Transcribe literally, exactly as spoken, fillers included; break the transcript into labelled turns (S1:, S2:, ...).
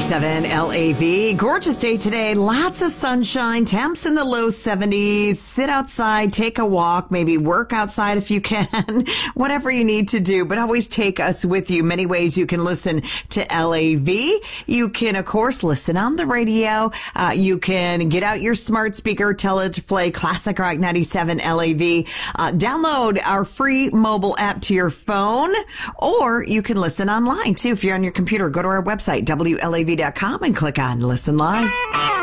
S1: ninety-seven L A V. Gorgeous day today. Lots of sunshine. Temps in the low seventies. Sit outside, take a walk, maybe work outside if you can. Whatever you need to do, but always take us with you. Many ways you can listen to L A V. You can, of course, listen on the radio. Uh, you can get out your smart speaker, tell it to play Classic Rock ninety-seven L A V. Uh, download our free mobile app to your phone, or you can listen online too. If you're on your computer, go to our website, W L A V dot com, and click on Listen Live.